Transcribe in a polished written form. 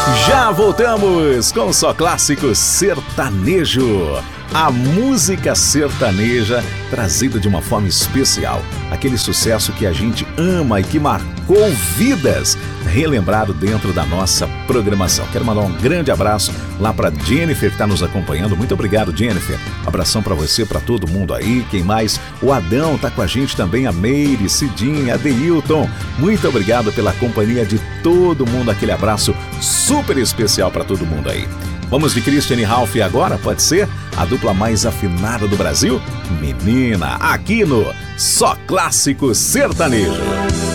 Já voltamos com Só Clássico Sertanejo. A música sertaneja trazida de uma forma especial. Aquele sucesso que a gente ama e que marcou vidas, relembrado dentro da nossa programação. Quero mandar um grande abraço lá para Jennifer que está nos acompanhando. Muito obrigado, Jennifer. Abração para você, para todo mundo aí. Quem mais? O Adão tá com a gente também, a Meire, Cidinha, Adeilton. Muito obrigado pela companhia de todo mundo. Aquele abraço super especial para todo mundo aí. Vamos de Christian e Ralph agora, pode ser? A dupla mais afinada do Brasil? Menina, aqui no Só Clássico Sertanejo.